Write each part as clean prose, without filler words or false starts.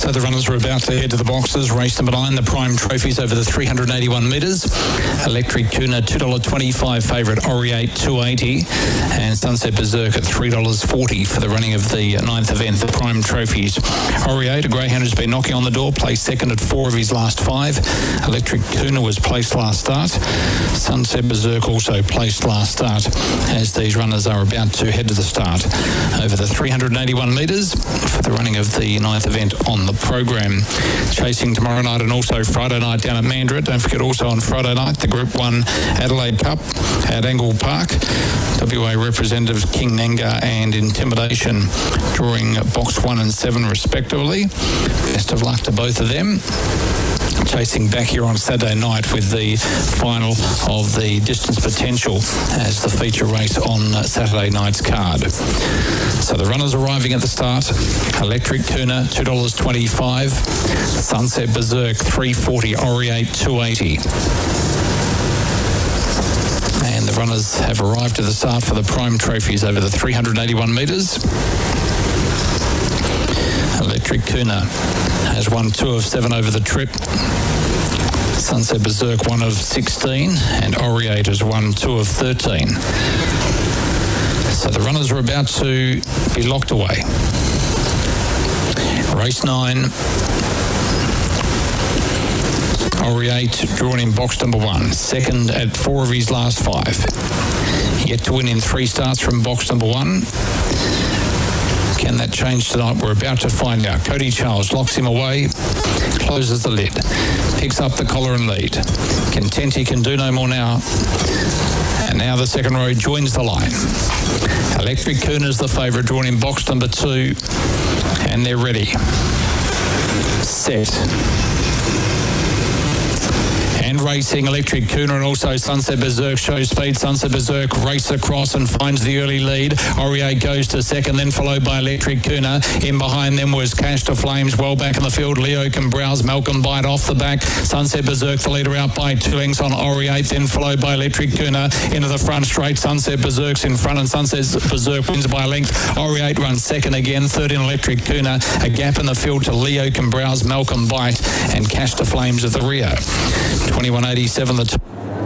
So the runners are about to head to the boxes. Race number 9, the Prime Trophies over the 381 metres. Electric Kuna, $2.25 favourite, Oriate $2.80, and Sunset Berserk at $3.40 for the running of the 9th event, the Prime Trophies. Oriate, a greyhound, has been knocking on the door, placed second at 4 of his last 5. Electric Kuna was placed last start. Sunset Berserk also placed last start, as these runners are about to head to the start over the 381 metres for the running of the 9th event on the program. Chasing tomorrow night and also Friday night down at Mandurah. Don't forget also on Friday night the Group 1 Adelaide Cup at Angle Park. WA representatives King Nenga and Intimidation drawing box 1 and 7 respectively. Best of luck to both of them. Chasing back here on Saturday night with the final of the Distance Potential as the feature race on Saturday night's card. So the runners arriving at the start: Electric Kuna $2.25, Sunset Berserk $3.40, Oriate $2.80. And the runners have arrived at the start for the Prime Trophies over the 381 metres. Electric Kuna has won 2 of 7 over the trip. Sunset Berserk 1 of 16, and Oriate has won 2 of 13. So the runners are about to be locked away. Race 9. Oriate drawn in box number 1, second at 4 of his last 5. Yet to win in 3 starts from box number 1. Can that change tonight? We're about to find out. Cody Charles locks him away, closes the lid, picks up the collar and lead. Contenti can do no more now. And now the second row joins the line. Electric Kuna's the favourite, drawn in box number 2. And they're ready. Set. And racing, Electric Kuna and also Sunset Berserk shows speed. Sunset Berserk race across and finds the early lead. Oriate goes to second, then followed by Electric Kuna. In behind them was Cash to Flames, well back in the field. Leo can browse, Malcolm Bite off the back. Sunset Berserk the leader out by 2 lengths on Oriate, then followed by Electric Kuna into the front straight. Sunset Berserk's in front and Sunset Berserk wins by a length. Oriate runs second again, third in Electric Kuna. A gap in the field to Leo can browse, Malcolm Bite and Cash to Flames at the rear. 21.87 the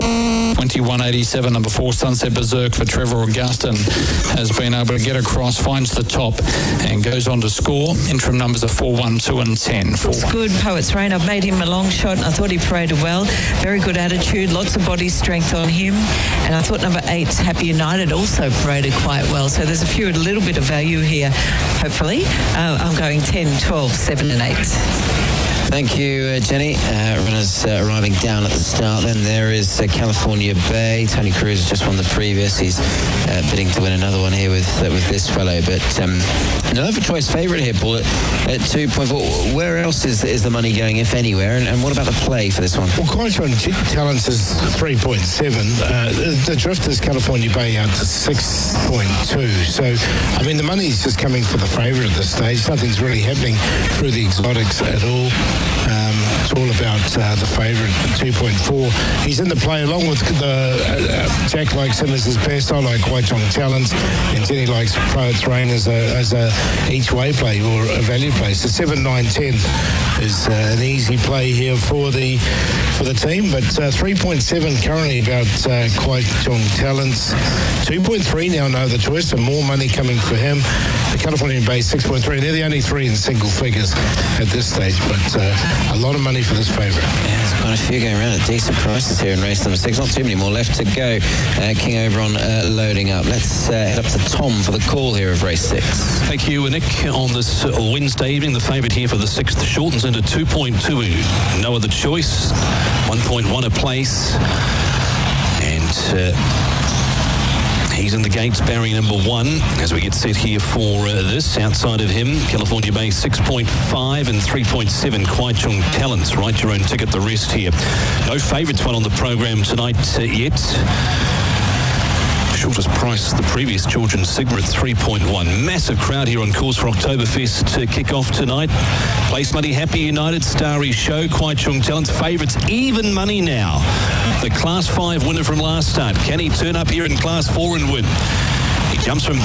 21.87 number 4 Sunset Berserk for Trevor Augustin has been able to get across, finds the top and goes on to score. Interim numbers are 4, 1, 2 and 10. It's good, Poet's Rain. I've made him a long shot and I thought he paraded well. Very good attitude, lots of body strength on him. And I thought number 8's Happy United also paraded quite well. So there's a little bit of value here, hopefully. I'm going 10, 12, 7 and 8. Thank you, Jenny. Runners arriving down at the start. Then there is California Bay. Tony Cruz just won the previous. He's bidding to win another one here with this fellow. But another choice favourite here, Paul, at 2.4. Where else is the money going, if anywhere? And what about the play for this one? Well, Quantum Talents is 3.7. The Drifters California Bay out to 6.2. So, I mean, the money's just coming for the favourite at this stage. Nothing's really happening through the exotics at all. It's all about the favourite, 2.4. He's in the play along with the Jack likes him as his best. I like Wai Chong Talent, and Jenny likes Poet's Rain as a each way play or a value play. So 7, 9, 10 is an easy play here for the team. But 3.7 currently about Wai Chong Talent. 2.3 now know the choice, and more money coming for him. The California Bay 6.3. They're the only 3 in single figures at this stage, but a lot of money for this favourite. Yeah, there's quite a few going around at decent prices here in race number 6. Not too many more left to go. King Oberon loading up. Let's head up to Tom for the call here of race 6. Thank you, Nick. On this Wednesday evening, the favourite here for the 6th shortens into 2.2. No other choice. 1.1 a place. And he's in the gates, barrier number 1, as we get set here for this. Outside of him, California Bay 6.5 and 3.7, Kwai Chung Talents. Write your own ticket, the rest here. No favourites one on the program tonight yet. Shortest price the previous Georgian Sigma at 3.1. Massive crowd here on course for Oktoberfest to kick off tonight. Place money, Happy United, Starry Show, Kwai Chung Talent. Favourites, even money now. The Class 5 winner from last start. Can he turn up here in Class 4 and win? He jumps from